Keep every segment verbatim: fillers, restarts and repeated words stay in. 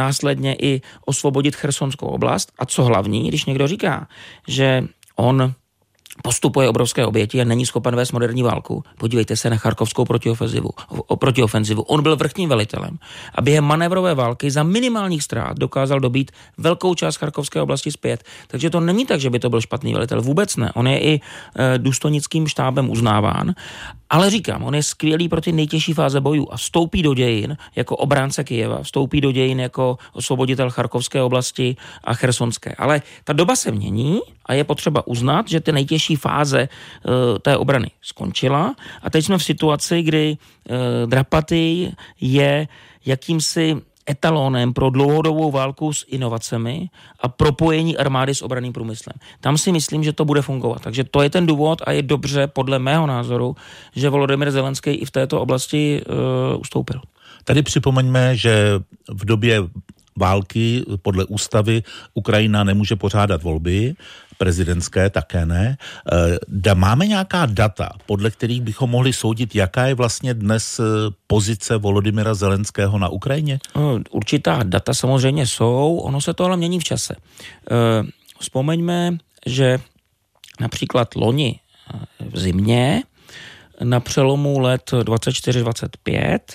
následně i osvobodit Chersonskou oblast. A co hlavní, když někdo říká, že on postupuje obrovské oběti a není schopen vést moderní válku. Podívejte se na charkovskou protiofenzivu. protiofenzivu. On byl vrchním velitelem a během manévrové války za minimálních ztrát dokázal dobít velkou část charkovské oblasti zpět. Takže to není tak, že by to byl špatný velitel. Vůbec ne. On je i e, důstojnickým štábem uznáván. Ale říkám, on je skvělý pro ty nejtěžší fáze bojů a vstoupí do dějin jako obránce Kyjeva, vstoupí do dějin jako osvoboditel Charkovské oblasti a Chersonské. Ale ta doba se mění a je potřeba uznat, že ty nejtěžší fáze uh, té obrany skončila a teď jsme v situaci, kdy uh, Drapatý je jakýmsi etalonem pro dlouhodobou válku s inovacemi a propojení armády s obranným průmyslem. Tam si myslím, že to bude fungovat. Takže to je ten důvod a je dobře, podle mého názoru, že Volodymyr Zelenský i v této oblasti uh, ustoupil. Tady připomeňme, že v době války podle ústavy Ukrajina nemůže pořádat volby, prezidentské také ne. Da, máme nějaká data, podle kterých bychom mohli soudit, jaká je vlastně dnes pozice Volodymyra Zelenského na Ukrajině? Určitá data samozřejmě jsou, ono se to ale mění v čase. Vzpomeňme, že například loni v zimě na přelomu let dvacet čtyři dvacet pět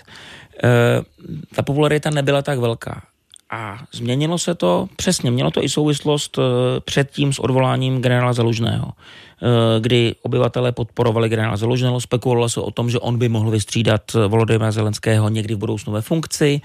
ta popularita nebyla tak velká. A změnilo se to, přesně, mělo to i souvislost předtím s odvoláním generála Zalužného, kdy obyvatelé podporovali generála Zalužného, spekulovalo se o tom, že on by mohl vystřídat Volodymyra Zelenského někdy v budoucnu ve funkci.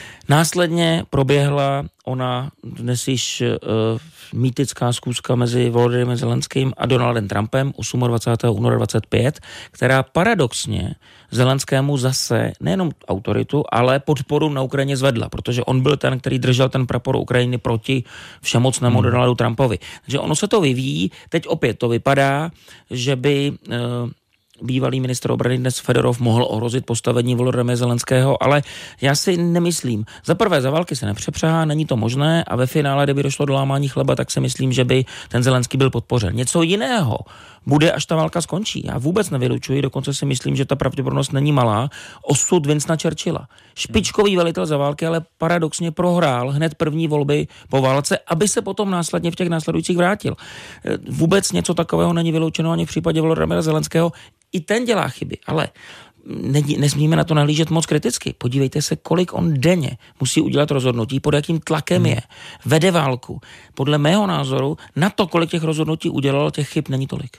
Následně proběhla ona dnes již uh, mýtická schůzka mezi Volodymyrem Zelenským a Donaldem Trumpem dvacátého osmého února dvacet pět, která paradoxně Zelenskému zase nejenom autoritu, ale podporu na Ukrajině zvedla, protože on byl ten, který držel ten prapor Ukrajiny proti všemocnému hmm. Donaldu Trumpovi. Takže ono se to vyvíjí, teď opět to vypadá, že by Uh, bývalý ministr obrany dnes Fedorov mohl ohrozit postavení Volodymyra Zelenského, ale já si nemyslím. Za prvé, za války se nepřepřahá, není to možné a ve finále, kdyby došlo do lámání chleba, tak si myslím, že by ten Zelenský byl podpořen. Něco jiného bude, až ta válka skončí. Já vůbec nevylučuji, dokonce si myslím, že ta pravděpodobnost není malá. Osud Winstona Churchilla. Špičkový velitel za války, ale paradoxně prohrál hned první volby po válce, aby se potom následně v těch následujících vrátil. Vůbec něco takového není vyloučeno ani v případě Volodymyra Zelenského. I ten dělá chyby, ale ne, nesmíme na to nahlížet moc kriticky. Podívejte se, kolik on denně musí udělat rozhodnutí, pod jakým tlakem je, vede válku. Podle mého názoru na to, kolik těch rozhodnutí udělal, těch chyb není tolik.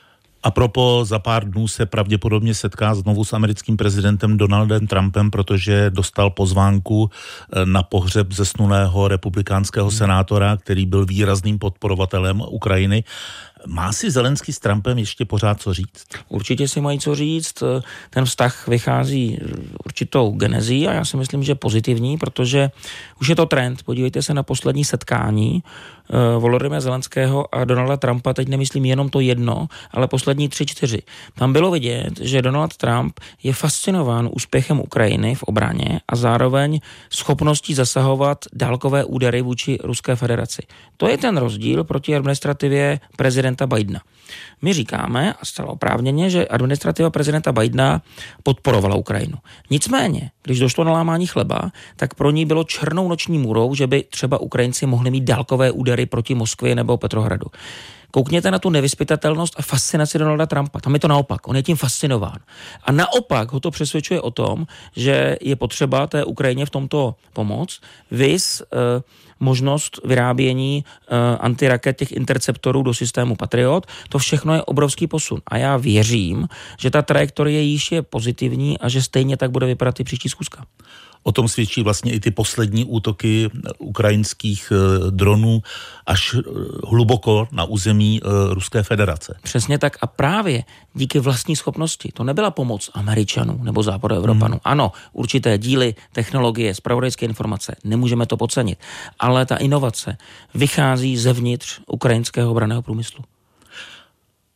A propo, za pár dnů se pravděpodobně setká znovu s americkým prezidentem Donaldem Trumpem, protože dostal pozvánku na pohřeb zesnulého republikánského senátora, který byl výrazným podporovatelem Ukrajiny. Má si Zelenský s Trumpem ještě pořád co říct? Určitě si mají co říct. Ten vztah vychází určitou genezí a já si myslím, že pozitivní, protože už je to trend. Podívejte se na poslední setkání Volodymyra Zelenského a Donalda Trumpa, teď nemyslím jenom to jedno, ale poslední tři, čtyři. Tam bylo vidět, že Donald Trump je fascinován úspěchem Ukrajiny v obraně a zároveň schopností zasahovat dálkové údery vůči Ruské federaci. To je ten rozdíl proti administrativě prezidenta Bidena. My říkáme, a zcela oprávněně, že administrativa prezidenta Bidena podporovala Ukrajinu. Nicméně, když došlo na lámání chleba, tak pro ní bylo černou noční můrou, že by třeba Ukrajinci mohli mít dálkové údery proti Moskvě nebo Petrohradu. Koukněte na tu nevyzpytatelnost a fascinaci Donalda Trumpa. Tam je to naopak. On je tím fascinován. A naopak ho to přesvědčuje o tom, že je potřeba té Ukrajině v tomto pomoct. Vys eh, možnost vyrábění eh, antiraket těch interceptorů do systému Patriot. To všechno je obrovský posun. A já věřím, že ta trajektorie již je pozitivní a že stejně tak bude vypadat i příští schůzka. O tom svědčí vlastně i ty poslední útoky ukrajinských dronů až hluboko na území Ruské federace. Přesně tak a právě díky vlastní schopnosti. To nebyla pomoc Američanů nebo Západoevropanů. Hmm. Ano, určité díly, technologie, zpravodajské informace, nemůžeme to podcenit. Ale ta inovace vychází zevnitř ukrajinského obranného průmyslu.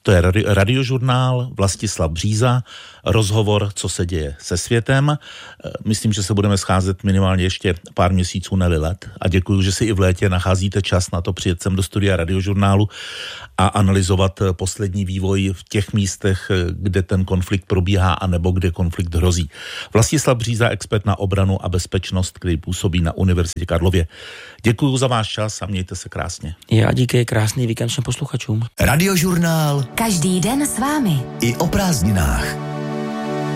To je radio, radiožurnál Vlastislav Bříza, rozhovor, co se děje se světem. Myslím, že se budeme scházet minimálně ještě pár měsíců, ne let. A děkuji, že si i v létě nacházíte čas na to přijet sem do studia radiožurnálu a analyzovat poslední vývoj v těch místech, kde ten konflikt probíhá a nebo kde konflikt hrozí. Vlastislav Bříza, expert na obranu a bezpečnost, který působí na Univerzitě Karlově. Děkuji za váš čas a mějte se krásně. Já díky, krásný víkend všem posluchačům. Radiožurnál. Každý den s vámi. I o prázdninách.